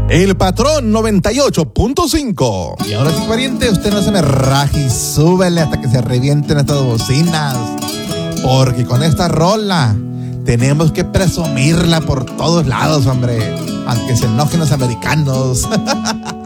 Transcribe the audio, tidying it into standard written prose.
El Patrón 98.5. Y ahora sí, pariente, usted no se me raje y súbele hasta que se revienten estas bocinas. Porque con esta rola tenemos que presumirla por todos lados, hombre. Aunque se enojen los americanos.